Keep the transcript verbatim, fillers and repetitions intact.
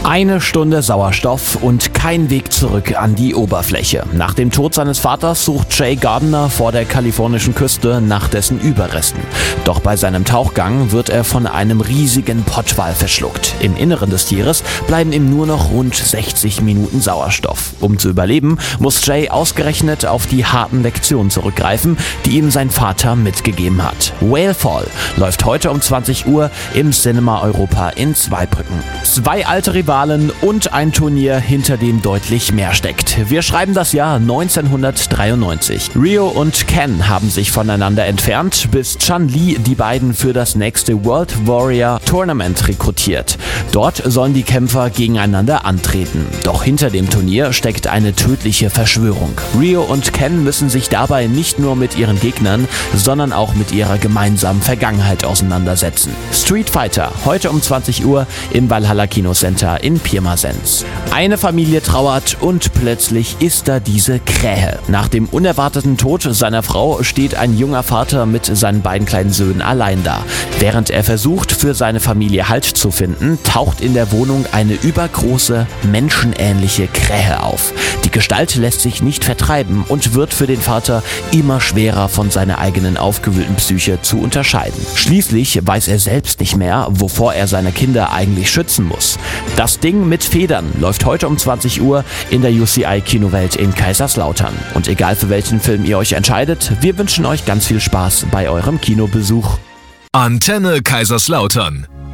Eine Stunde Sauerstoff und kein Weg zurück an die Oberfläche. Nach dem Tod seines Vaters sucht Jay Gardner vor der kalifornischen Küste nach dessen Überresten. Doch bei seinem Tauchgang wird er von einem riesigen Pottwal verschluckt. Im Inneren des Tieres bleiben ihm nur noch rund sechzig Minuten Sauerstoff. Um zu überleben, muss Jay ausgerechnet auf die harten Lektionen zurückgreifen, die ihm sein Vater mitgegeben hat. Whalefall läuft heute um zwanzig Uhr im Cinema Europa in Zweibrücken. Zwei alte Rivalen und ein Turnier, hinter dem deutlich mehr steckt. Wir schreiben das Jahr neunzehnhundertdreiundneunzig. Ryo und Ken haben sich voneinander entfernt, bis Chun Li die beiden für das nächste World Warrior Tournament rekrutiert. Dort sollen die Kämpfer gegeneinander antreten. Doch hinter dem Turnier steckt eine tödliche Verschwörung. Ryo und Ken müssen sich dabei nicht nur mit ihren Gegnern, sondern auch mit ihrer gemeinsamen Vergangenheit auseinandersetzen. Street Fighter, heute um zwanzig Uhr im Valhalla Kinocenter in Pirmasens. Eine Familie trauert und plötzlich ist da diese Krähe. Nach dem unerwarteten Tod seiner Frau steht ein junger Vater mit seinen beiden kleinen Söhnen allein da. Während er versucht, für seine Familie Halt zu finden, taucht in der Wohnung eine übergroße, menschenähnliche Krähe auf. Die Gestalt lässt sich nicht vertreiben und wird für den Vater immer schwerer von seiner eigenen aufgewühlten Psyche zu unterscheiden. Schließlich weiß er selbst nicht mehr, wovor er seine Kinder eigentlich schützen muss. Das Ding mit Federn läuft heute um zwanzig Uhr in der U C I-Kinowelt in Kaiserslautern. Und egal für welchen Film ihr euch entscheidet, wir wünschen euch ganz viel Spaß bei eurem Kinobesuch. Antenne Kaiserslautern.